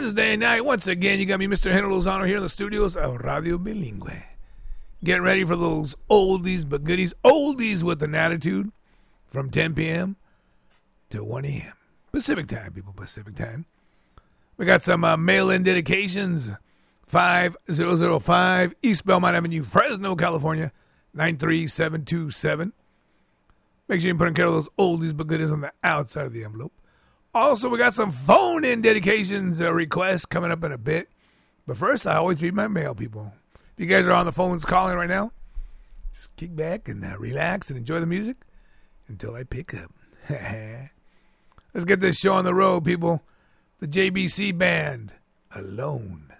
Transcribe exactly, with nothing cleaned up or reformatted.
Thursday night. Once again, you got me, Mister Henry Lozano, here in the studios of Radio Bilingüe. Getting ready for those oldies but goodies. Oldies with an attitude from ten p.m. to one a.m. Pacific time, people, Pacific time. We got some uh, mail-in dedications. five thousand five East Belmont Avenue, Fresno, California, nine three seven two seven. Make sure you put in care of those oldies but goodies on the outside of the envelope. Also, we got some phone-in dedications uh, requests coming up in a bit. But first, I always read my mail, people. If you guys are on the phones calling right now, just kick back and uh, relax and enjoy the music until I pick up. Let's get this show on the road, people. The J B C Band, Alone.